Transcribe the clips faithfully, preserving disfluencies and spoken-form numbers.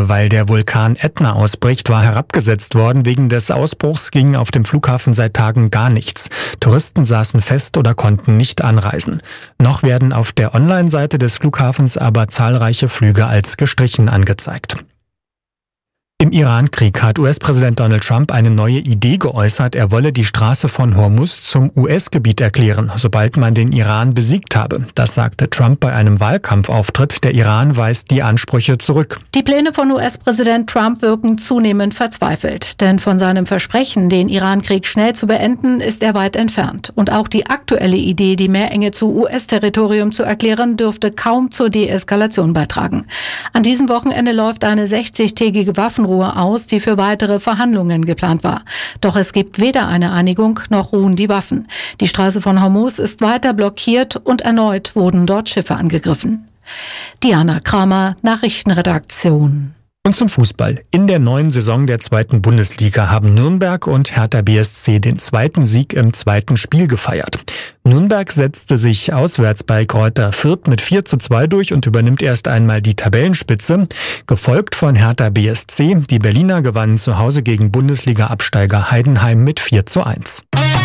weil der Vulkan Ätna ausbricht, war herabgesetzt worden. Wegen des Ausbruchs ging auf dem Flughafen seit Tagen gar nichts. Touristen saßen fest oder konnten nicht anreisen. Noch werden auf der Online-Seite des Flughafens aber zahlreiche Flüge als gestrichen angezeigt. Im Iran-Krieg hat U S-Präsident Donald Trump eine neue Idee geäußert. Er wolle die Straße von Hormuz zum U S-Gebiet erklären, sobald man den Iran besiegt habe. Das sagte Trump bei einem Wahlkampfauftritt. Der Iran weist die Ansprüche zurück. Die Pläne von U S-Präsident Trump wirken zunehmend verzweifelt. Denn von seinem Versprechen, den Iran-Krieg schnell zu beenden, ist er weit entfernt. Und auch die aktuelle Idee, die Meerenge zu U S-Territorium zu erklären, dürfte kaum zur Deeskalation beitragen. An diesem Wochenende läuft eine sechzigtägige Waffenruhe aus, die für weitere Verhandlungen geplant war. Doch es gibt weder eine Einigung noch ruhen die Waffen. Die Straße von Hormuz ist weiter blockiert und erneut wurden dort Schiffe angegriffen. Diana Kramer, Nachrichtenredaktion. Und zum Fußball. In der neuen Saison der zweiten Bundesliga haben Nürnberg und Hertha B S C den zweiten Sieg im zweiten Spiel gefeiert. Nürnberg setzte sich auswärts bei Greuther Fürth mit vier zu zwei durch und übernimmt erst einmal die Tabellenspitze, gefolgt von Hertha B S C. Die Berliner gewannen zu Hause gegen Bundesliga-Absteiger Heidenheim mit vier zu eins.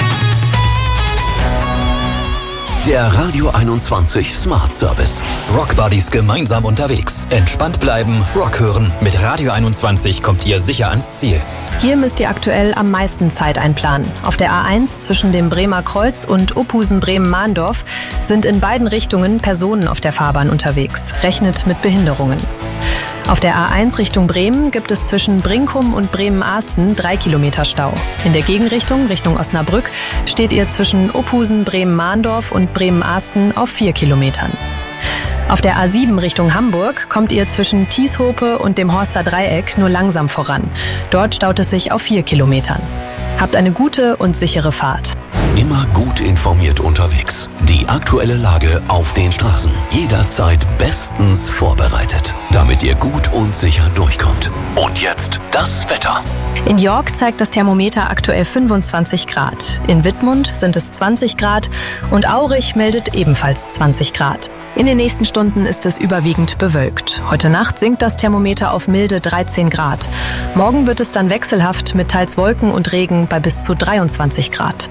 Der Radio einundzwanzig Smart Service. Rock Buddies gemeinsam unterwegs. Entspannt bleiben, Rock hören. Mit Radio einundzwanzig kommt ihr sicher ans Ziel. Hier müsst ihr aktuell am meisten Zeit einplanen. Auf der A eins zwischen dem Bremer Kreuz und Opusen-Bremen-Mahndorf sind in beiden Richtungen Personen auf der Fahrbahn unterwegs. Rechnet mit Behinderungen. Auf der A eins Richtung Bremen gibt es zwischen Brinkum und Bremen-Ahsten drei Kilometer Stau. In der Gegenrichtung, Richtung Osnabrück, steht ihr zwischen Opusen, Bremen-Mahndorf und Bremen-Ahsten auf vier Kilometern. Auf der A sieben Richtung Hamburg kommt ihr zwischen Tieshope und dem Horster Dreieck nur langsam voran. Dort staut es sich auf vier Kilometern. Habt eine gute und sichere Fahrt. Immer gut informiert unterwegs. Die aktuelle Lage auf den Straßen. Jederzeit bestens vorbereitet, damit ihr gut und sicher durchkommt. Und jetzt das Wetter. In York zeigt das Thermometer aktuell fünfundzwanzig Grad. In Wittmund sind es zwanzig Grad und Aurich meldet ebenfalls zwanzig Grad. In den nächsten Stunden ist es überwiegend bewölkt. Heute Nacht sinkt das Thermometer auf milde dreizehn Grad. Morgen wird es dann wechselhaft mit teils Wolken und Regen bei bis zu dreiundzwanzig Grad.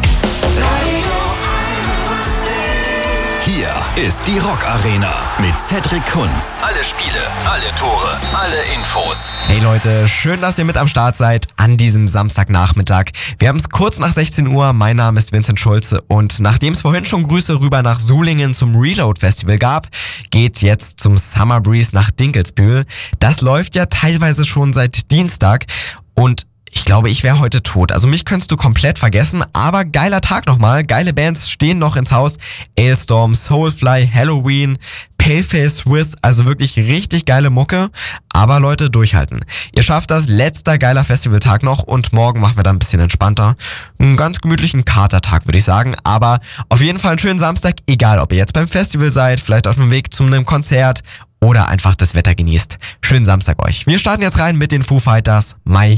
Hier ist die Rock Arena mit Cedric Kunz. Alle Spiele, alle Tore, alle Infos. Hey Leute, schön, dass ihr mit am Start seid an diesem Samstagnachmittag. Wir haben es kurz nach sechzehn Uhr. Mein Name ist Vincent Schulze und nachdem es vorhin schon Grüße rüber nach Sulingen zum Reload Festival gab, geht's jetzt zum Summer Breeze nach Dinkelsbühl. Das läuft ja teilweise schon seit Dienstag und ich glaube, ich wäre heute tot. Also mich könntest du komplett vergessen, aber geiler Tag nochmal. Geile Bands stehen noch ins Haus. Ailstorm, Soulfly, Halloween, Paleface Swiss, also wirklich richtig geile Mucke. Aber Leute, durchhalten. Ihr schafft das, letzter geiler Festivaltag noch und morgen machen wir dann ein bisschen entspannter. Einen ganz gemütlichen Katertag, würde ich sagen. Aber auf jeden Fall einen schönen Samstag, egal ob ihr jetzt beim Festival seid, vielleicht auf dem Weg zu einem Konzert oder einfach das Wetter genießt. Schönen Samstag euch. Wir starten jetzt rein mit den Foo Fighters. Mai